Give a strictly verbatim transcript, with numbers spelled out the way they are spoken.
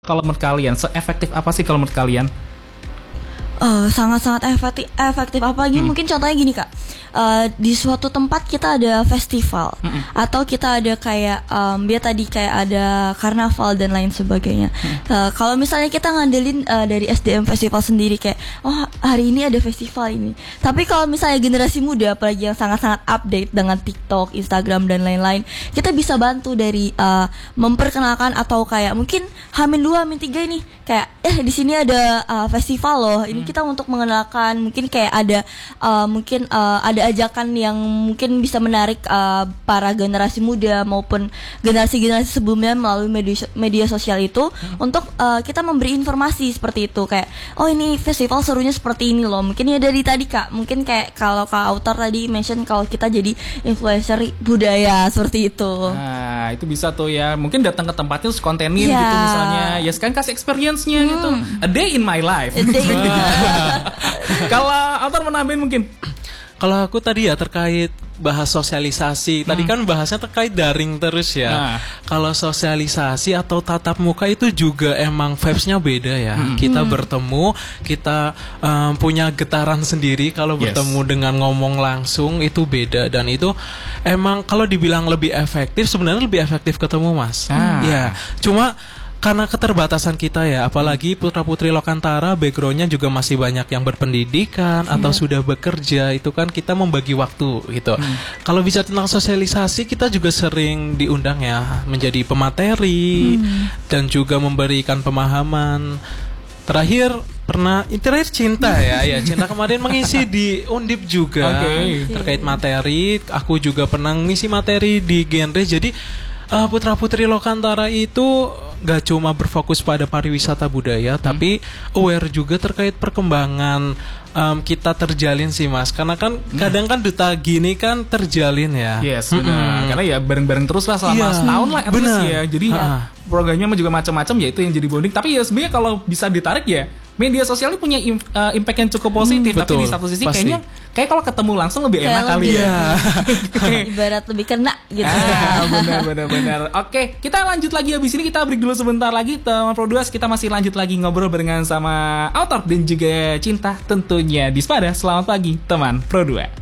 Kalau menurut kalian, seefektif apa sih kalau menurut kalian? Uh, sangat-sangat efektif, efektif apalagi hmm. mungkin contohnya gini kak, uh, di suatu tempat kita ada festival hmm. atau kita ada kayak um, dia tadi kayak ada karnaval dan lain sebagainya. hmm. Uh, kalau misalnya kita ngandelin uh, dari S D M festival sendiri kayak oh hari ini ada festival ini, tapi kalau misalnya generasi muda apalagi yang sangat-sangat update dengan TikTok, Instagram dan lain-lain, kita bisa bantu dari uh, memperkenalkan atau kayak mungkin Hamin dua, Hamin tiga ini kayak eh di sini ada uh, festival loh ini. hmm. Kita untuk mengenalkan mungkin kayak ada uh, mungkin uh, ada ajakan yang mungkin bisa menarik uh, para generasi muda maupun generasi-generasi sebelumnya melalui media, media sosial itu hmm. untuk uh, kita memberi informasi seperti itu kayak oh ini festival serunya seperti ini loh. Mungkin ya dari tadi kak mungkin kayak kalau kak Autar tadi mention kalau kita jadi influencer budaya seperti itu. Nah itu bisa tuh ya mungkin datang ke tempatnya terus kontenin yeah. gitu misalnya ya sekarang kasih experience-nya hmm. gitu a day in my life. A day in my life. Kalau Autar menambahin mungkin. Kalau aku tadi ya terkait bahas sosialisasi. Tadi hmm. kan bahasnya terkait daring terus ya. Nah. Kalau sosialisasi atau tatap muka itu juga emang vibes-nya beda ya. Hmm. Kita hmm. bertemu, kita um, punya getaran sendiri. Kalau yes. bertemu dengan ngomong langsung itu beda. Dan itu emang kalau dibilang lebih efektif, sebenarnya lebih efektif ketemu mas. Ah. Ya, cuma karena keterbatasan kita ya, apalagi putra-putri Lokantara backgroundnya juga masih banyak yang berpendidikan yeah. atau sudah bekerja, itu kan kita membagi waktu gitu. Hmm. Kalau bicara tentang sosialisasi, kita juga sering diundang ya menjadi pemateri hmm. dan juga memberikan pemahaman. Terakhir pernah terakhir Cinta ya, ya Cinta kemarin mengisi di Undip juga okay. terkait materi. Aku juga pernah ngisi materi di genre. Jadi uh, putra-putri Lokantara itu gak cuma berfokus pada pariwisata budaya, hmm. tapi aware juga terkait perkembangan um, kita terjalin sih mas. Karena kan hmm. kadang kan duta gini kan terjalin ya. Yes benar. Hmm. Karena ya bareng-bareng terus lah selama yeah. setahun lah at least ya. Jadi ya, programnya juga macam-macam ya itu yang jadi bonding. Tapi ya sebenarnya kalau bisa ditarik ya media sosial ini punya im, uh, impact yang cukup positif. Hmm, tapi di satu sisi pasti. kayaknya kayak kalau ketemu langsung lebih enak kali ya. Ibarat lebih kena gitu. Ah, benar benar benar. Oke, kita lanjut lagi habis ini kita break dulu sebentar lagi. Teman Pro dua kita masih lanjut lagi ngobrol barengan sama Autar dan juga Cinta tentunya di Spada. Selamat pagi teman Pro dua.